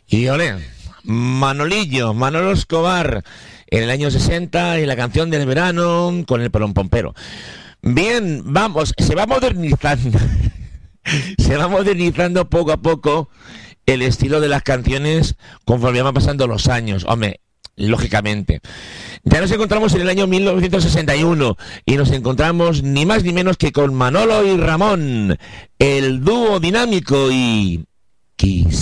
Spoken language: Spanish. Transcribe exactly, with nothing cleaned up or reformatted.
Y ole, Manolillo, Manolo Escobar, en el año sesenta, y la canción del verano con el Polompompero. Bien, vamos, se va modernizando, se va modernizando poco a poco el estilo de las canciones conforme van pasando los años, hombre, lógicamente. Ya nos encontramos en el año mil novecientos sesenta y uno y nos encontramos ni más ni menos que con Manolo y Ramón, el dúo dinámico y... Kiss.